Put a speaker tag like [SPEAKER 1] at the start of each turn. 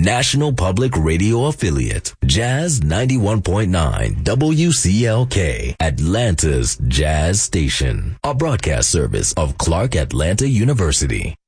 [SPEAKER 1] National Public Radio affiliate, Jazz 91.9 WCLK, Atlanta's Jazz Station, a broadcast service of Clark Atlanta University.